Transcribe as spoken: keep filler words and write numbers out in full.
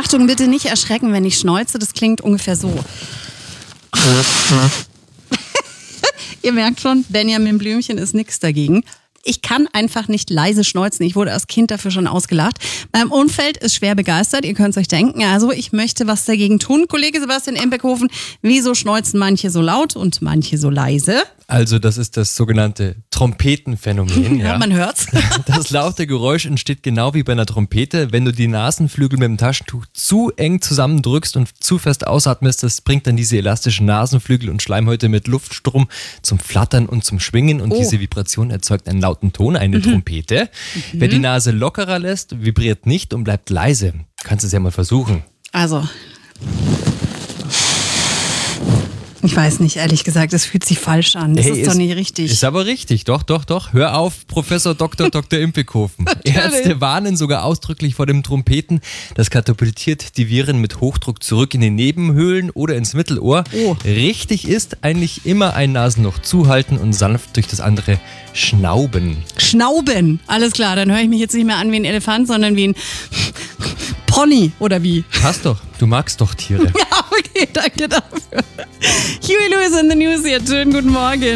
Achtung, bitte nicht erschrecken, wenn ich schneuze. Das klingt ungefähr so. Ihr merkt schon, Benjamin Blümchen ist nichts dagegen. Ich kann einfach nicht leise schneuzen. Ich wurde als Kind dafür schon ausgelacht. Mein Umfeld ist schwer begeistert. Ihr könnt es euch denken. Also ich möchte was dagegen tun. Kollege Sebastian Imbeckhofen, wieso schneuzen manche so laut und manche so leise? Also das ist das sogenannte Trompetenphänomen. Ja, ja, man hört's. Das laute Geräusch entsteht genau wie bei einer Trompete. Wenn du die Nasenflügel mit dem Taschentuch zu eng zusammendrückst und zu fest ausatmest, das bringt dann diese elastischen Nasenflügel und Schleimhäute mit Luftstrom zum Flattern und zum Schwingen. Und Oh. diese Vibration erzeugt einen lauten Ton, eine mhm. Trompete. Mhm. Wer die Nase lockerer lässt, vibriert nicht und bleibt leise. Kannst du es ja mal versuchen. Also, ich weiß nicht, ehrlich gesagt, es fühlt sich falsch an. Das Hey, ist doch nicht richtig. Ist aber richtig, doch, doch, doch. Hör auf, Professor Doktor Doktor Imbeckhofen. Ärzte warnen sogar ausdrücklich vor dem Trompeten. Das katapultiert die Viren mit Hochdruck zurück in die Nebenhöhlen oder ins Mittelohr. Oh. Richtig ist eigentlich immer ein Nasenloch zuhalten und sanft durch das andere schnauben. Schnauben, alles klar, dann höre ich mich jetzt nicht mehr an wie ein Elefant, sondern wie ein Pony, oder wie? Passt doch, du magst doch Tiere. Ja, okay, danke dafür. Huey Lewis in the News jetzt. Schönen guten Morgen.